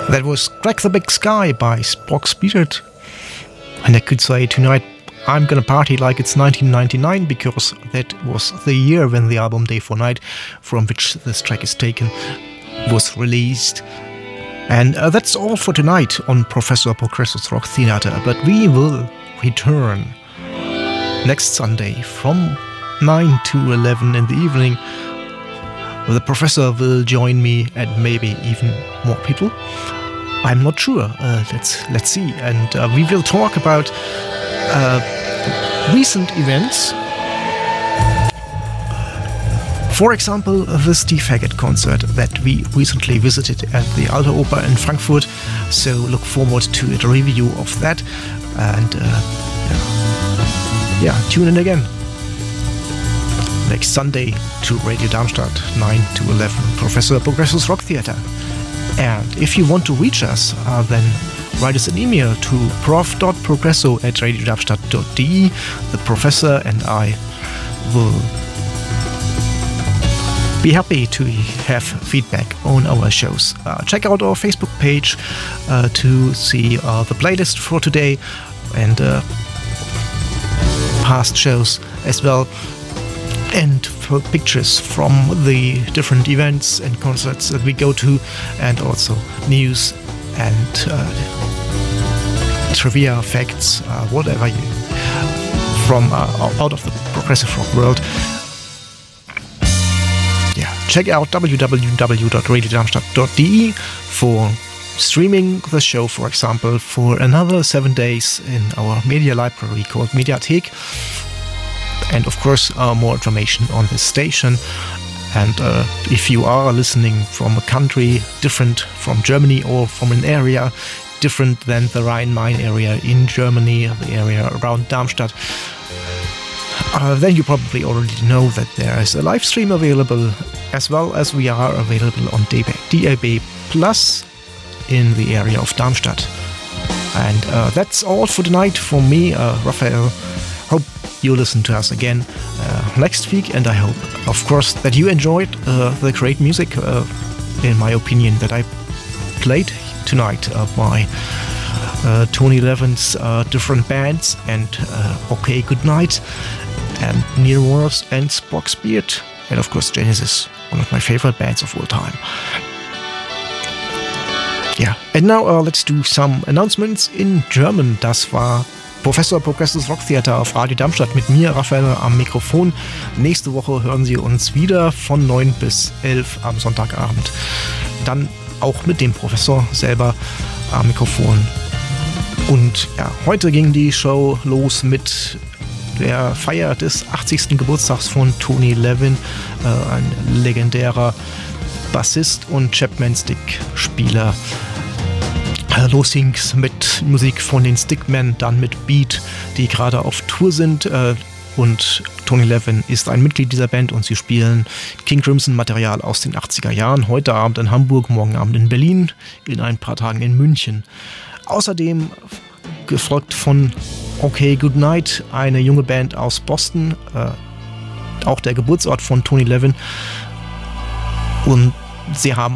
That was Crack the Big Sky by Spock's Beard. And I could say tonight I'm gonna party like it's 1999 because that was the year when the album Day for Night, from which this track is taken, was released. And that's all for tonight on Professor Progresso's Rock Theater. But we will return next Sunday from 9 to 11 in the evening. The professor will join me and maybe even more people. I'm not sure. Let's see. And we will talk about recent events. For example, the Steve Hackett concert that we recently visited at the Alte Oper in Frankfurt. So look forward to a review of that. And tune in again next Sunday to Radio Darmstadt, 9 to 11, Professor Progresso's Rock Theater. And if you want to reach us, then write us an email to prof.progresso@radiodarmstadt.de. The professor and I will be happy to have feedback on our shows. Check out our Facebook page to see the playlist for today and past shows as well, and for pictures from the different events and concerts that we go to, and also news and trivia, facts, whatever you from out of the progressive rock world. Check out www.radiodarmstadt.de for streaming the show, for example, for another 7 days in our media library called Mediathek. And of course, more information on this station. And if you are listening from a country different from Germany or from an area different than the Rhine-Main area in Germany, the area around Darmstadt, then you probably already know that there is a live stream available, as well as we are available on DAB Plus in the area of Darmstadt. And that's all for tonight for me, Raphael. Hope you listen to us again next week, and I hope, of course, that you enjoyed the great music, in my opinion, that I played tonight by Tony Levin's different bands, and OK Goodnight, and Neil Morris and Spock's Beard, and of course Genesis, one of my favorite bands of all time. Yeah, and now let's do some announcements in German. Das war Professor Progresso's Rock Theater auf Radio Darmstadt mit mir, Raphael, am Mikrofon. Nächste Woche hören Sie uns wieder von 9 bis 11 am Sonntagabend. Dann auch mit dem Professor selber am Mikrofon. Und ja, heute ging die Show los mit der Feier des 80. Geburtstags von Tony Levin, ein legendärer Bassist und Chapman-Stick-Spieler. Los ging's mit Musik von den Stickmen, dann mit Beat, die gerade auf Tour sind. Und Tony Levin ist ein Mitglied dieser Band und sie spielen King Crimson Material aus den 80er Jahren. Heute Abend in Hamburg, morgen Abend in Berlin, in ein paar Tagen in München. Außerdem gefolgt von OK Goodnight, eine junge Band aus Boston, auch der Geburtsort von Tony Levin. Und sie haben